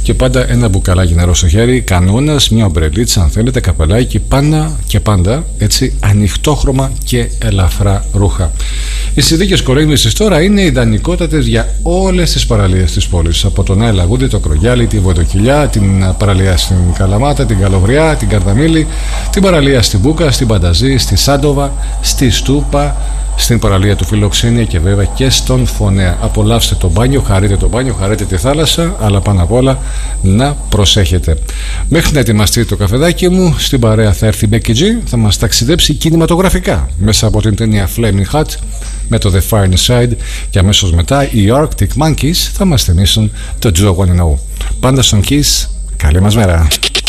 και πάντα ένα μπουκαλάκι νερό στο χέρι, κανόνας, μια ομπρελίτσα αν θέλετε, καπελάκι, πάντα έτσι ανοιχτόχρωμα και ελαφρά ρούχα. Οι συνθήκες κορύφωσης τώρα είναι ιδανικότατες για όλες τις παραλίες της πόλης, από τον Άι Λαγούντι, το Κρογιάλι, τη Βοτοκυλιά, την παραλία στην Καλαμάτα, την Καλοβριά, την Καρδαμίλη, την παραλία στην Μπούκα, στην Πανταζή, στη Σάντοβα, στη Στούπα, στην παραλία του Φιλοξενία και βέβαια και στον Φωνέα. Απολαύστε το μπάνιο, χαρείτε τη θάλασσα, αλλά πάνω απ' όλα να προσέχετε. Μέχρι να ετοιμαστεί το καφεδάκι μου, στην παρέα θα έρθει η Becky G, θα μας ταξιδέψει κινηματογραφικά μέσα από την ταινία Flaming Hot με το The Far Inside, και αμέσως μετά οι Arctic Monkeys θα μας θυμίσουν το Do I Wanna Know. Πάντα στον Kiss, καλή μας μέρα.